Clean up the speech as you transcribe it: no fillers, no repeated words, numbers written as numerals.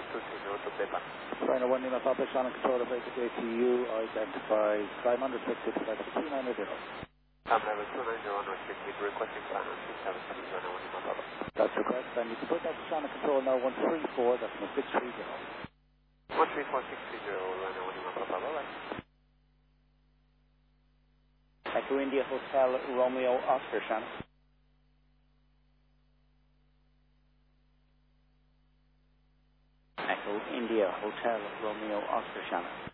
230 to Pepper. Final 1 Lima Papa, Shannon Controller, Basic ATU, identifies climb under 660, 290. Level 290 on restricted, requesting final 673, Runway 1 Lima Papa. That's correct, and you can put that to Shannon Control now, 134, that's my 630. 134630, Runway 1 Lima Papa, alright. Echo India Hotel Romeo Oscar, Shannon. Echo India Hotel Romeo Oscar, Shannon.